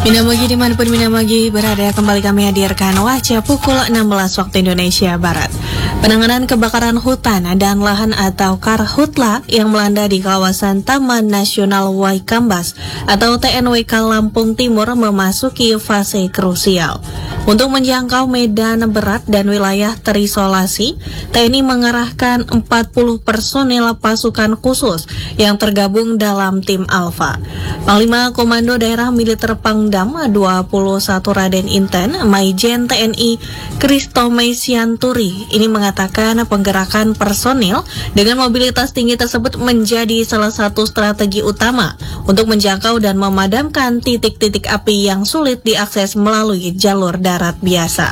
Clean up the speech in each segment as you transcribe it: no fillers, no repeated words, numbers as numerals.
Minamagi dimanapun Minamagi berada, kembali kami hadirkan Wajah pukul 16 waktu Indonesia Barat. Penanganan kebakaran hutan dan lahan atau karhutla yang melanda di kawasan Taman Nasional Waikambas atau TNWK Lampung Timur memasuki fase krusial. Untuk menjangkau medan berat dan wilayah terisolasi, TNI mengerahkan 40 personil pasukan khusus yang tergabung dalam tim Alfa. Panglima Komando Daerah Militer Pangdam 21 Raden Inten, Maijen TNI Kristome Sianturi ini mengatakan penggerakan personil dengan mobilitas tinggi tersebut menjadi salah satu strategi utama untuk menjangkau dan memadamkan titik-titik api yang sulit diakses melalui jalur darat biasa.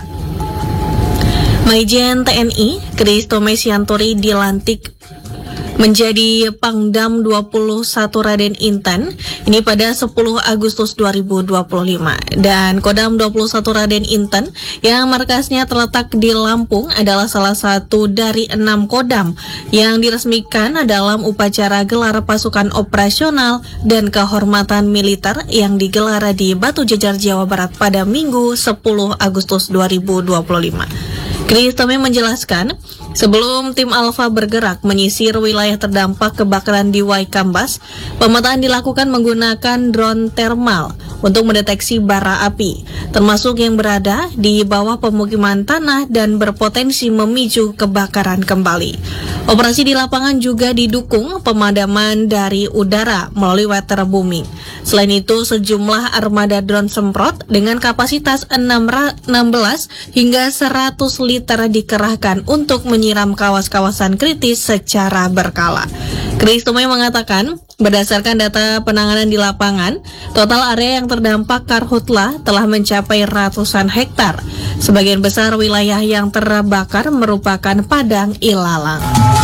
Maijen TNI Kristome Sianturi dilantik menjadi Pangdam 21 Raden Inten ini pada 10 Agustus 2025, dan Kodam 21 Raden Inten yang markasnya terletak di Lampung adalah salah satu dari 6 kodam yang diresmikan dalam upacara gelar pasukan operasional dan kehormatan militer yang digelar di Batu Jajar, Jawa Barat pada Minggu 10 Agustus 2025. Kristome menjelaskan, sebelum tim Alfa bergerak menyisir wilayah terdampak kebakaran di Waikambas, pemetaan dilakukan menggunakan drone thermal untuk mendeteksi bara api, termasuk yang berada di bawah pemukiman tanah dan berpotensi memicu kebakaran kembali. Operasi di lapangan juga didukung pemadaman dari udara melalui waterbooming. Selain itu, sejumlah armada drone semprot dengan kapasitas 16 hingga 100 liter dikerahkan untuk menyiram kawasan kritis secara berkala. Kristome mengatakan, berdasarkan data penanganan di lapangan, total area yang terdampak karhutla telah mencapai ratusan hektar. Sebagian besar wilayah yang terbakar merupakan padang ilalang.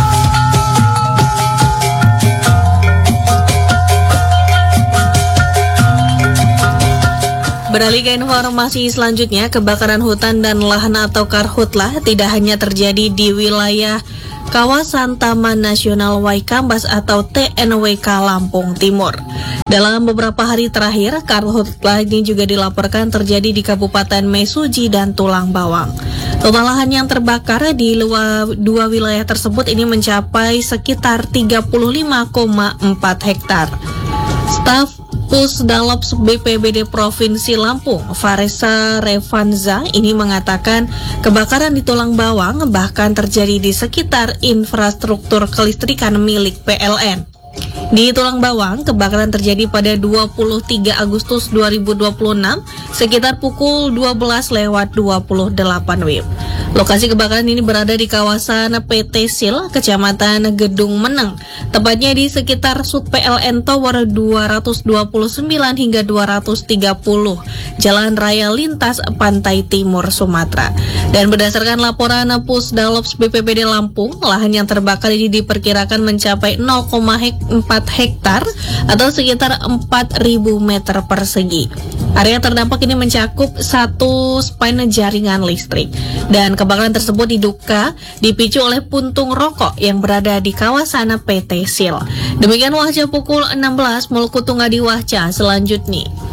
Beralih ke informasi selanjutnya, kebakaran hutan dan lahan atau karhutla tidak hanya terjadi di wilayah kawasan Taman Nasional Waikambas atau TNWK Lampung Timur. Dalam beberapa hari terakhir, karhutla ini juga dilaporkan terjadi di Kabupaten Mesuji dan Tulang Bawang. Total lahan yang terbakar di dua wilayah tersebut ini mencapai sekitar 35,4 hektar. Staf Pusdalops BPBD Provinsi Lampung, Faresa Revanza, ini mengatakan kebakaran di Tulang Bawang bahkan terjadi di sekitar infrastruktur kelistrikan milik PLN. Di Tulang Bawang, kebakaran terjadi pada 23 Agustus 2026 sekitar pukul 12:28 WIB. Lokasi kebakaran ini berada di kawasan PT Sil, Kecamatan Gedung Meneng, tepatnya di sekitar Sud PLN Tower 229 hingga 230, Jalan Raya Lintas Pantai Timur Sumatera. Dan berdasarkan laporan Pusdalops BPBD Lampung, lahan yang terbakar ini diperkirakan mencapai 0,4 hektar atau sekitar 4.000 meter persegi. Area terdampak ini mencakup 1 span jaringan listrik, dan kebakaran tersebut diduga dipicu oleh puntung rokok yang berada di kawasan PT Sil. Demikian Wahca pukul 16, Mulku Tunggal di Wahca selanjutnya.